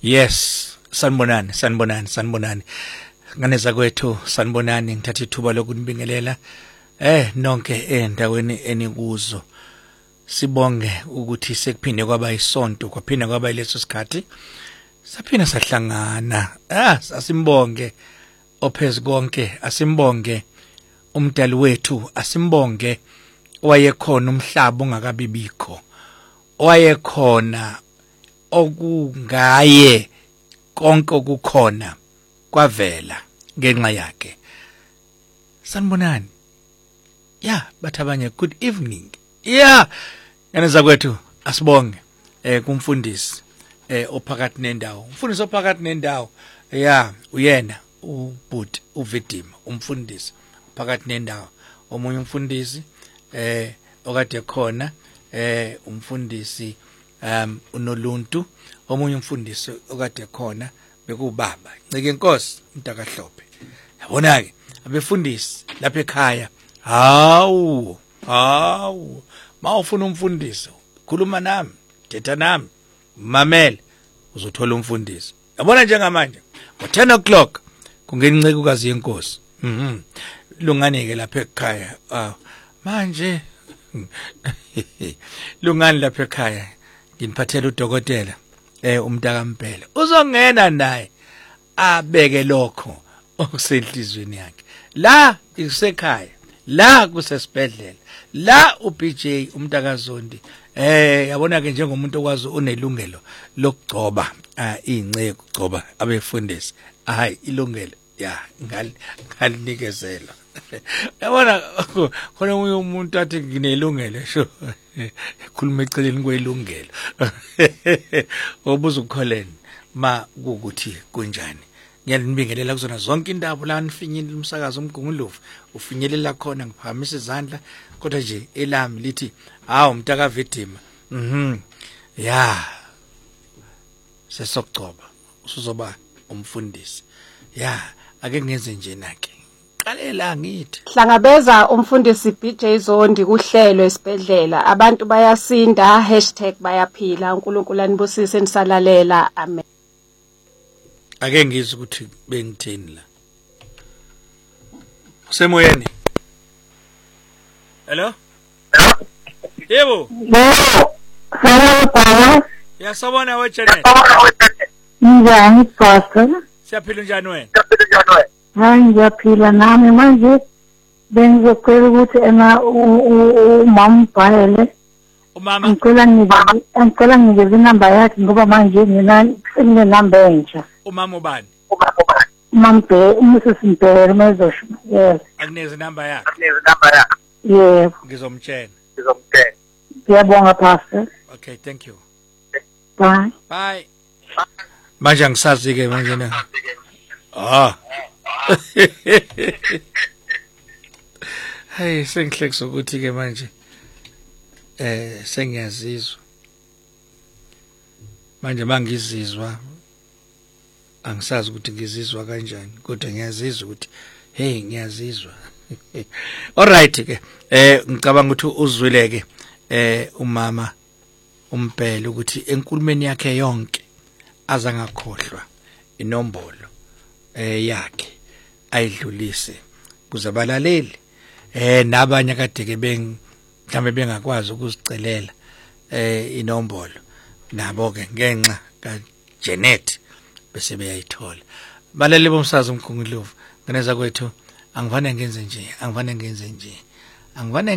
Yes, sanibonani. Nganeza kwethu sanibonani ngithatha ithuba lokunibingelela nonke endaweni enikuzo. Sibonge ukuthi sekuphinde kwaba isonto, kwaphinde kwaba ileso sikhathi. Saphinde sahlangana. Asimbonge ophezukonke, asimbonge umdali wethu, asimbonge owayekhona umhlaba ungakabibikho. Owayekhona okungaye konke okukhona kwavela ngenxa yakhe. Sanibonani. Bathi abanye good evening. Nganeza kwethu asibonge kumfundisi ophakathi nendawo. Umfundisi ophakathi nendawo uyena ubhuti uvidima umfundisi phakathi nendawo. Omunye umfundisi okade khona umfundisi unoluntu. Omunye umfundisi okade khona bekubaba Ncike Nkosi Mtakahlophe. Yabona ke abefundisi lapha ekhaya. Hawu mawufuna umfundisi khuluma nami, thetha nami, mamele uzothola umfundisi. Yabona njengamanje ngo 10 o'clock kungena Ncekukazi yenkosi. Lungane ke lapha ekhaya. Manje lungani lapha ekhaya nginiphathela udokotela uMntakampela. Uzongena naye abeke lokho okusenhlizweni yakhe. La isekhaya, la kusesibhedlela, la uBJ uMntakazondi yabona ke njengomuntu okwazi unelungelo lokugcoba ingceke ugcoba abefundisi. Ilungelo ngalinikezela. Yabona khona umuntu athi nginelungelo sho khuluma eceleni kwelungelo. Obuza ukukholeni ma ukuthi kunjani. Ngiyanibingelela kuzona zonke indaba la nifinyelele umsakazo uMgungundlovu ufinyelela khona ngiphakamisa izandla kodwa nje elami lithi Mtaka Vidima. Sesokugcoba usuzoba umfundisi. Ake ngenze nje nake. Qalela ngithi hlangabeza umfundisi BJ Zondi kuhlelo esibhedlela. Abantu bayasinda #bayaphila. uNkulunkulu anibusise nisalalela. Amen. Ake ngizwe ukuthi bengithini la. Usemoyeni? Hello? Yebo. Sabona weChannel. Njani pastor? Siyaphila njani wena? Ngiyaphila nami manje bengizocela ukuthi umama Bhayele umama ngicela ngiveze inamba yakhe ngoba manje ngine number entsha. Umama ubani? Mrs. Mbele mezosho. Yes. Akuneze number yakhe. Yebo. Ngizomtshela. Ngiyabonga pastor. Okay, thank you. Bye. Manje angisazi ke manje na. Hey, sengihlekisa ukuthi ke manje sengiyazizwa. Manje mangizizwa angisazi ukuthi ngizizwa kanjani kodwa ngiyazizwa ukuthi ngiyazizwa. Alright ke ngicabanga ukuthi uzwileke umama uMpele ukuthi enkulumeni yakhe yonke azangakhohlwa inombolo yakhe ayidlulise kuzabalaleli nabanye kade ke mhlambe bengakwazi ukuzicelela inombolo nabo ke ngenxa kaJanet bese beyayithola. Balali bomsazi uMgungundlovu nganeza kwethu angivane ngenze nje